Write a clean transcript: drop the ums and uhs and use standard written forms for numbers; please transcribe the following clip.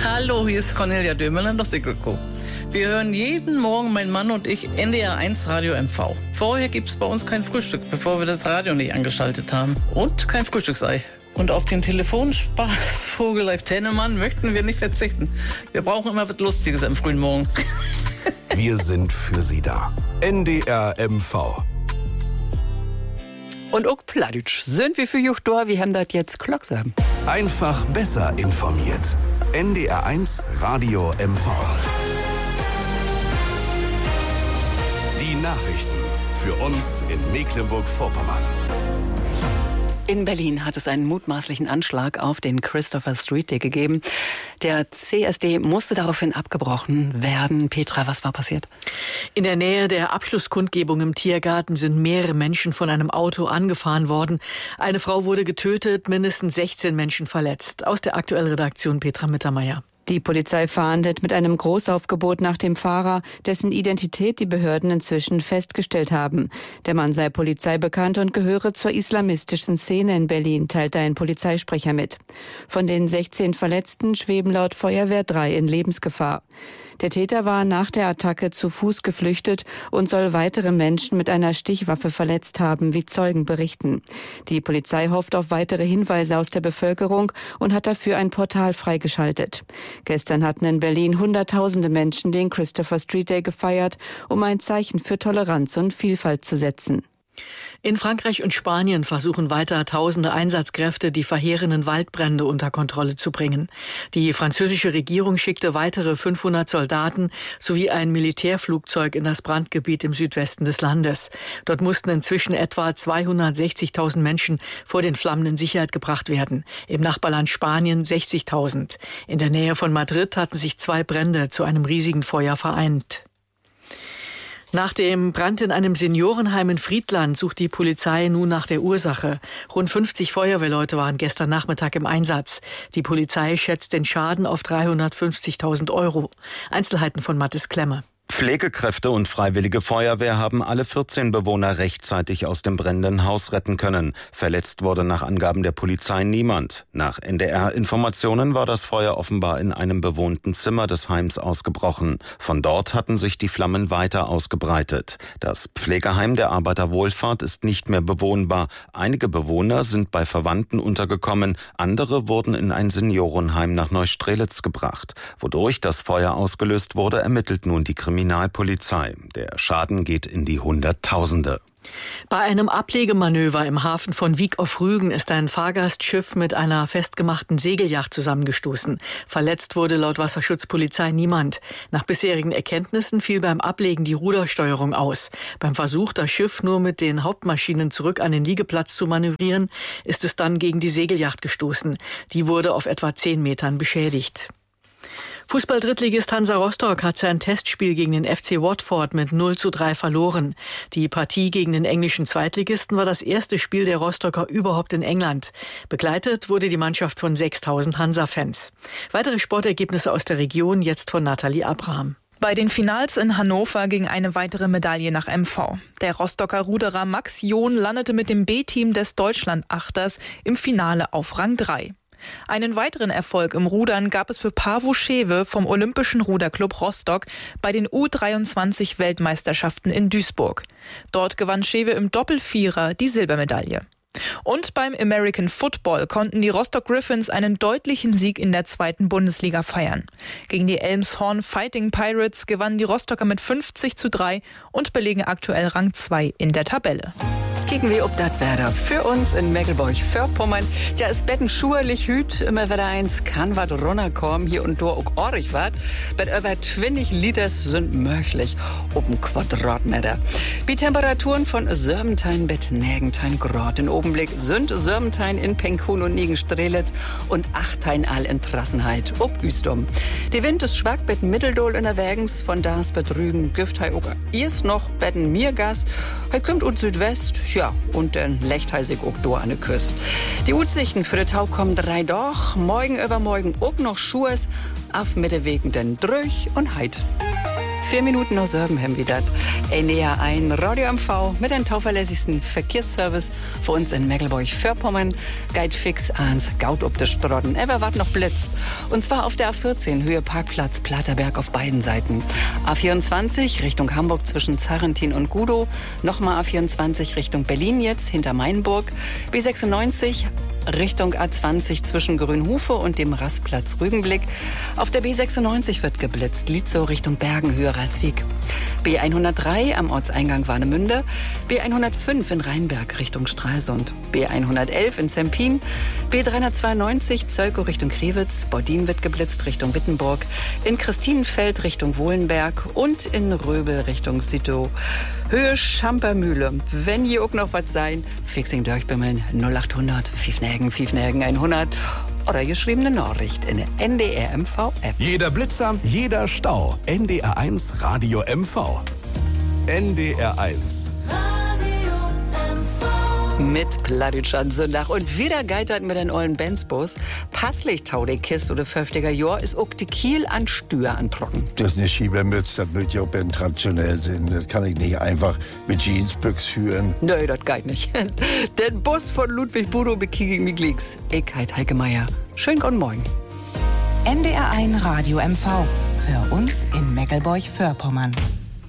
Hallo, hier ist Cornelia Dömerl in der Sickelko. Wir hören jeden Morgen, mein Mann und ich, NDR 1 Radio MV. Vorher gibt es bei uns kein Frühstück, bevor wir das Radio nicht angeschaltet haben. Und kein Frühstücksei. Und auf den Telefonspaß Vogel Tennemann möchten wir nicht verzichten. Wir brauchen immer was Lustiges am frühen Morgen. Wir sind für Sie da. NDR MV. Und auch Pladütsch sind wir für Juch da, wir haben das jetzt Glocksam. Einfach besser informiert. NDR 1 Radio MV. Die Nachrichten für uns in Mecklenburg-Vorpommern. In Berlin hat es einen mutmaßlichen Anschlag auf den Christopher Street Day gegeben. Der CSD musste daraufhin abgebrochen werden. Petra, was war passiert? In der Nähe der Abschlusskundgebung im Tiergarten sind mehrere Menschen von einem Auto angefahren worden. Eine Frau wurde getötet, mindestens 16 Menschen verletzt. Aus der Aktuellredaktion Petra Mittermeier. Die Polizei fahndet mit einem Großaufgebot nach dem Fahrer, dessen Identität die Behörden inzwischen festgestellt haben. Der Mann sei polizeibekannt und gehöre zur islamistischen Szene in Berlin, teilte ein Polizeisprecher mit. Von den 16 Verletzten schweben laut Feuerwehr 3 in Lebensgefahr. Der Täter war nach der Attacke zu Fuß geflüchtet und soll weitere Menschen mit einer Stichwaffe verletzt haben, wie Zeugen berichten. Die Polizei hofft auf weitere Hinweise aus der Bevölkerung und hat dafür ein Portal freigeschaltet. Gestern hatten in Berlin Hunderttausende Menschen den Christopher Street Day gefeiert, um ein Zeichen für Toleranz und Vielfalt zu setzen. In Frankreich und Spanien versuchen weiter tausende Einsatzkräfte, die verheerenden Waldbrände unter Kontrolle zu bringen. Die französische Regierung schickte weitere 500 Soldaten sowie ein Militärflugzeug in das Brandgebiet im Südwesten des Landes. Dort mussten inzwischen etwa 260.000 Menschen vor den Flammen in Sicherheit gebracht werden. Im Nachbarland Spanien 60.000. In der Nähe von Madrid hatten sich 2 Brände zu einem riesigen Feuer vereint. Nach dem Brand in einem Seniorenheim in Friedland sucht die Polizei nun nach der Ursache. Rund 50 Feuerwehrleute waren gestern Nachmittag im Einsatz. Die Polizei schätzt den Schaden auf 350.000 €. Einzelheiten von Mathis Klemme. Pflegekräfte und Freiwillige Feuerwehr haben alle 14 Bewohner rechtzeitig aus dem brennenden Haus retten können. Verletzt wurde nach Angaben der Polizei niemand. Nach NDR-Informationen war das Feuer offenbar in einem bewohnten Zimmer des Heims ausgebrochen. Von dort hatten sich die Flammen weiter ausgebreitet. Das Pflegeheim der Arbeiterwohlfahrt ist nicht mehr bewohnbar. Einige Bewohner sind bei Verwandten untergekommen. Andere wurden in ein Seniorenheim nach Neustrelitz gebracht. Wodurch das Feuer ausgelöst wurde, ermittelt nun die Kriminalpolizei. Der Schaden geht in die Hunderttausende. Bei einem Ablegemanöver im Hafen von Wiek auf Rügen ist ein Fahrgastschiff mit einer festgemachten Segelyacht zusammengestoßen. Verletzt wurde laut Wasserschutzpolizei niemand. Nach bisherigen Erkenntnissen fiel beim Ablegen die Rudersteuerung aus. Beim Versuch, das Schiff nur mit den Hauptmaschinen zurück an den Liegeplatz zu manövrieren, ist es dann gegen die Segelyacht gestoßen. Die wurde auf etwa 10 Metern beschädigt. Fußball-Drittligist Hansa Rostock hat sein Testspiel gegen den FC Watford mit 0:3 verloren. Die Partie gegen den englischen Zweitligisten war das erste Spiel der Rostocker überhaupt in England. Begleitet wurde die Mannschaft von 6.000 Hansa-Fans. Weitere Sportergebnisse aus der Region jetzt von Nathalie Abraham. Bei den Finals in Hannover ging eine weitere Medaille nach MV. Der Rostocker Ruderer Max John landete mit dem B-Team des Deutschlandachters im Finale auf Rang 3. Einen weiteren Erfolg im Rudern gab es für Paavo Schewe vom Olympischen Ruderclub Rostock bei den U23-Weltmeisterschaften in Duisburg. Dort gewann Schewe im Doppelvierer die Silbermedaille. Und beim American Football konnten die Rostock Griffins einen deutlichen Sieg in der 2. Bundesliga feiern. Gegen die Elmshorn Fighting Pirates gewannen die Rostocker mit 50:3 und belegen aktuell Rang 2 in der Tabelle. Kicken wir ob das Wetter für uns in Mecklenburg-Vorpommern. Ja, es betten schurlich hüt, immer wieder eins kann wat runterkommen, hier und da auch orig wat. Bet über 20 Liters sind möglich, ob'n Quadratmeter. Die Temperaturen von Sörmentein bet Nägentein Grad. In Obenblick sind Sörmentein in Penkun und Nigenstrelitz und Achtein all in Trassenheit ob Üstum. Die Wind ist schwach bet Mitteldol in der Wägens, von das bet Rügen Gift hei auch erst noch betten Mirgas. Hei kommt und Südwest, ja, und dann lecht hei sich auch do an der Küste. Die Aussichten für den Tag kommen 3 doch, morgen übermorgen auch noch Schuhes, auf Mittewegen dann drüch und heit. 4 Minuten nach 7 haben wir das. NDR 1 Radio MV mit dem tauverlässigsten Verkehrsservice für uns in Mecklenburg-Vorpommern. Guide fix ans Gaut ob der Strotten. Ever wart noch blitzt. Und zwar auf der A14 Höhe Parkplatz Platerberg auf beiden Seiten. A24 Richtung Hamburg zwischen Zarrentin und Gudow. Nochmal A24 Richtung Berlin jetzt hinter Mainburg. B96 Richtung A20 zwischen Grünhufe und dem Rastplatz Rügenblick. Auf der B96 wird geblitzt, Lietzow Richtung Bergen, Höhe-Ralswiek. B103 am Ortseingang Warnemünde. B105 in Rheinberg Richtung Stralsund. B111 in Zempin. B392 Zölkow Richtung Kriwitz. Bordin wird geblitzt Richtung Wittenburg. In Christinenfeld Richtung Wohlenberg und in Röbel Richtung Sito. Höhe Schampermühle. Wenn hier auch noch was sein, fixing durchbimmeln 0800 Fiefnägen 100 oder geschriebene Nachricht in der NDR MV App. Jeder Blitzer, jeder Stau. NDR 1 Radio MV. NDR 1. Mit Pladitschan Sonntag und wieder geitert mit den ollen Benzbus. Passlich tau die Kiste oder 50er Jahr ist auch die Kiel an Stür antrocken. Das ist eine Schiebermütze, das möchte ich auch ben traditionell sein. Das kann ich nicht einfach mit Jeansbüchs führen. Nö, das geht nicht. Den Bus von Ludwig Budo bekriege ich mich glicks. Ich heit Heike Meier. Schönen guten Morgen. NDR 1 Radio MV. Für uns in Mecklenburg-Vorpommern.